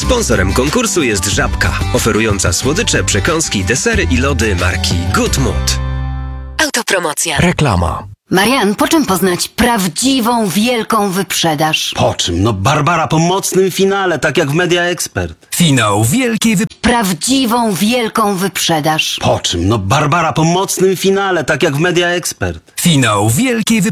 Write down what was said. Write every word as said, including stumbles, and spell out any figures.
Sponsorem konkursu jest Żabka, oferująca słodycze, przekąski, desery i lody marki Good Mood. Autopromocja. Reklama. Marian, po czym poznać prawdziwą, wielką wyprzedaż? Po czym? No Barbara po mocnym finale, tak jak w Media Expert. Finał wielkiej wy... Prawdziwą, wielką wyprzedaż. Po czym? No Barbara po mocnym finale, tak jak w Media Expert. Finał wielkiej wy...